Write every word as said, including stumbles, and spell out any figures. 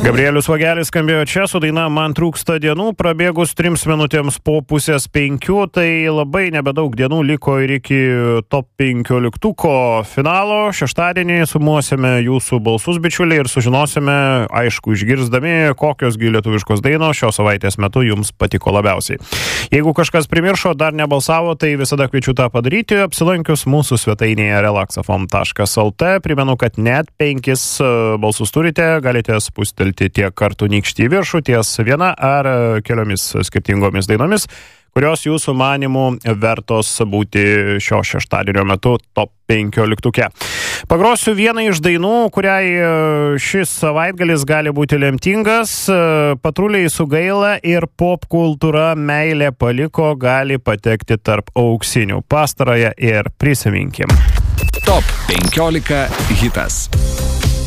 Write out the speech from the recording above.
Gabrielius Vagelis skambėjo čia su daina Man trūksta dienų, prabėgus trims minutėms po pusės penkių, tai labai nebedaug dienų liko ir iki top penkioliktuko finalo. Šeštadienį sumuosime jūsų balsus, bičiuliai, ir sužinosime, aišku, išgirsdami, kokios gi lietuviškos dainos šios savaitės metu jums patiko labiausiai. Jeigu kažkas primiršo, dar nebalsavo, tai visada kviečiu tą padaryti, apsilankius mūsų svetainėje relaxafon taškas lt. Primenu, kad net penkis balsus turite, galite spustelti tiek kartų nykštį į viršų ties viena ar keliomis skirtingomis dainomis, kurios jūsų manimų vertos būti šio šeštadienio metu top penkioliktuke. Pagrosiu vieną iš dainų, kuriai šis savaitgalis gali būti lemtingas. Patruliai su Gaila ir popkultūra Meilė paliko gali patekti tarp auksinių. Pastarąją ir prisiminkim. Top penkiolika hitas.